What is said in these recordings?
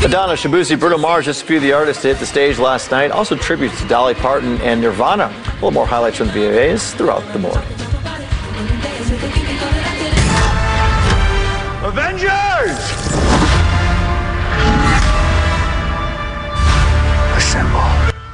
Madonna, Shabuzi, Bruno Mars, just a few of the artists to hit the stage last night. Also tributes to Dolly Parton and Nirvana. A little more highlights from the VMAs throughout the morning. Avengers! Assemble.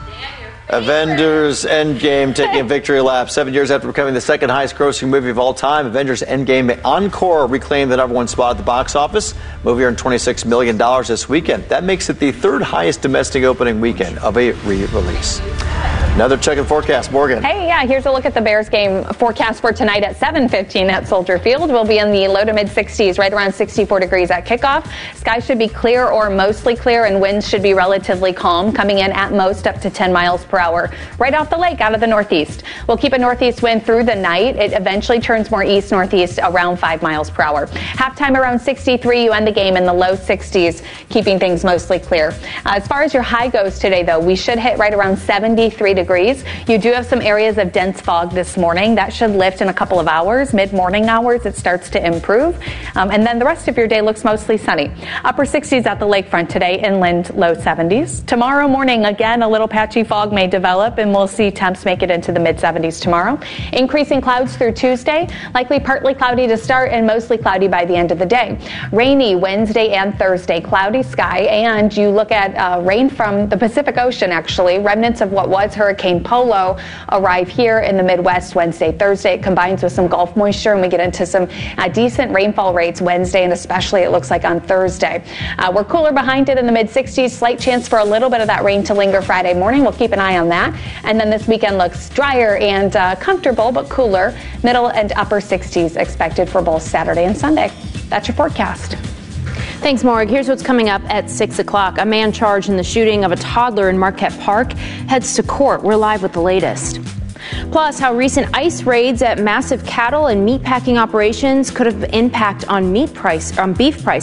Avengers Endgame taking a victory lap. 7 years after becoming the second highest grossing movie of all time, Avengers Endgame Encore reclaimed the #1 spot at the box office. Movie earned $26 million this weekend. That makes it the third highest domestic opening weekend of a re-release. Another check of the forecast. Morgan. Hey, here's a look at the Bears game forecast for tonight at 7:15 at Soldier Field. We'll be in the low to mid 60s, right around 64 degrees at kickoff. Skies should be clear or mostly clear, and winds should be relatively calm, coming in at most up to 10 miles per hour. Right off the lake out of the northeast. We'll keep a northeast wind through the night. It eventually turns more east-northeast around 5 miles per hour. Halftime around 63. You end the game in the low 60s, keeping things mostly clear. As far as your high goes today, though, we should hit right around 73 degrees. You do have some areas of dense fog this morning. That should lift in a couple of hours. Mid-morning hours, it starts to improve. And then the rest of your day looks mostly sunny. Upper 60s at the lakefront today, inland low 70s. Tomorrow morning, again, a little patchy fog may develop, and we'll see temps make it into the mid-70s tomorrow. Increasing clouds through Tuesday, likely partly cloudy to start and mostly cloudy by the end of the day. Rainy Wednesday and Thursday, cloudy sky, and you look at rain from the Pacific Ocean, actually. Remnants of what was Hurricane Polo arrive here in the Midwest Wednesday, Thursday. It combines with some Gulf moisture, and we get into some decent rainfall rates Wednesday, and especially it looks like on Thursday. We're cooler behind it in the mid-60s. Slight chance for a little bit of that rain to linger Friday morning. We'll keep an eye on that. And then this weekend looks drier and comfortable, but cooler. Middle and upper 60s expected for both Saturday and Sunday. That's your forecast. Thanks, Morg. Here's what's coming up at 6 o'clock. A man charged in the shooting of a toddler in Marquette Park heads to court. We're live with the latest. Plus, how recent ICE raids at massive cattle and meatpacking operations could have impact on beef prices, And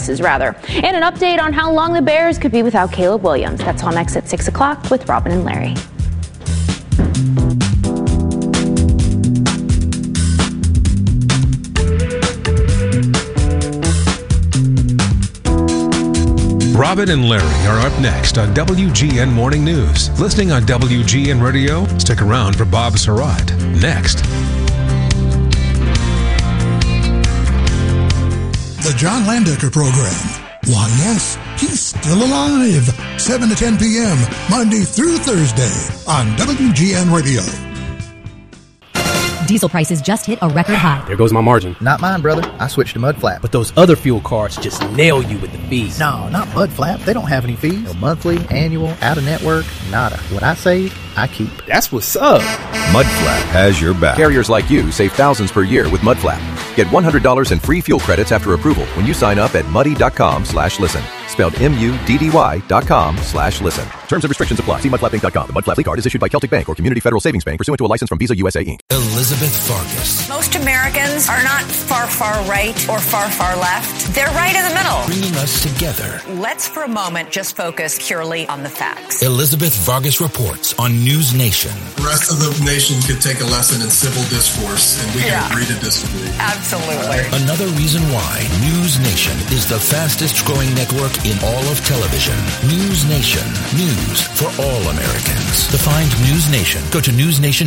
an update on how long the Bears could be without Caleb Williams. That's all next at 6 o'clock with Robin and Larry. Robin and Larry are up next on WGN Morning News. Listening on WGN Radio, stick around for Bob Surratt. Next. The John Landecker Program. Why, yes, he's still alive. 7 to 10 p.m., Monday through Thursday on WGN Radio. Diesel prices just hit a record high. There goes my margin. Not mine, brother. I switched to Mudflap. But those other fuel cards just nail you with the fees. No, not Mudflap. They don't have any fees. No monthly, annual, out-of-network, nada. What I save, I keep. That's what's up. Mudflap has your back. Carriers like you save thousands per year with Mudflap. Get $100 in free fuel credits after approval when you sign up at muddy.com/listen. Spelled MUDDY.com/listen. Terms and restrictions apply. See mudflapinc.com. The Mudflap card is issued by Celtic Bank or Community Federal Savings Bank pursuant to a license from Visa USA Inc. Elizabeth Farkas. Most Americans are not far, far right or far, far left. They're right in the middle. Bringing us together. Let's for a moment just focus purely on the facts. Elizabeth Vargas reports on News Nation. The rest of the nation could take a lesson in civil discourse, and we can agree to disagree. Absolutely. Another reason why News Nation is the fastest growing network in all of television. News Nation. News for all Americans. To find News Nation, go to newsnation